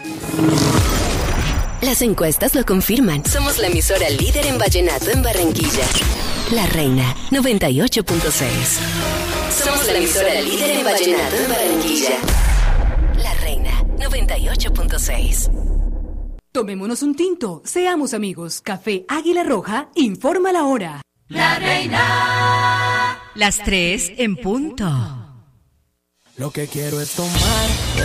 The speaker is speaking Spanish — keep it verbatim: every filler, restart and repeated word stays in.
Las encuestas lo confirman. Somos la emisora líder en vallenato en Barranquilla. La Reina, noventa y ocho punto seis. Somos la emisora líder en vallenato en Barranquilla. La Reina, noventa y ocho punto seis. Tomémonos un tinto, seamos amigos. Café Águila Roja informa la hora. La Reina. Las tres en punto. Lo que quiero es tomar